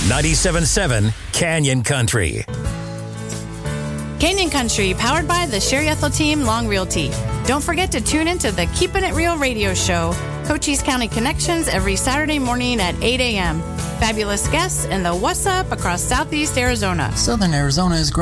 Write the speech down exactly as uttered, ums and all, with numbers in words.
ninety-seven point seven Canyon Country. Canyon Country, powered by the Sherry Ethel Team, Long Realty. Don't forget to tune into the Keeping It Real radio show, Cochise County Connections, every Saturday morning at eight a.m. Fabulous guests and the What's Up across Southeast Arizona. Southern Arizona is great.